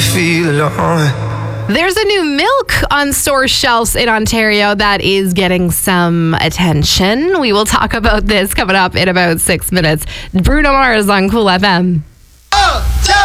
feel alone. There's a new milk on store shelves in Ontario that is getting some attention. We will talk about this coming up in about 6 minutes. Bruno Mars on Cool FM. Uptown.